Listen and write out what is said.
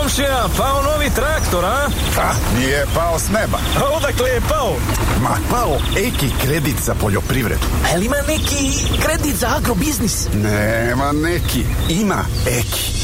komšija, pao novi traktor, a? Nije pao s neba. A odakle je pao? Ma, pao Eki kredit za poljoprivredu. A li ima neki kredit za agrobiznis? Nema neki, ima Eki.